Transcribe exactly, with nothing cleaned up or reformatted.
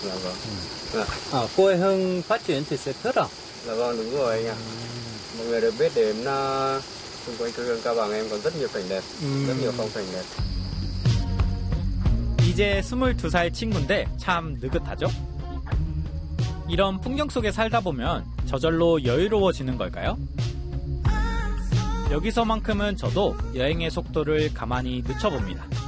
Dạ vâng. Ừ. À, quê hương phát triển thì sẽ tốt à? Dạ vâng, đúng rồi anh ạ. Mọi người được biết đến uh, xung quanh quê hương Cao Bằng em có rất nhiều cảnh đẹp, 음. rất nhiều phong cảnh đẹp. 이제 스물두 살 친구인데 참 느긋하죠? 이런 풍경 속에 살다 보면 저절로 여유로워지는 걸까요? 여기서만큼은 저도 여행의 속도를 가만히 늦춰봅니다.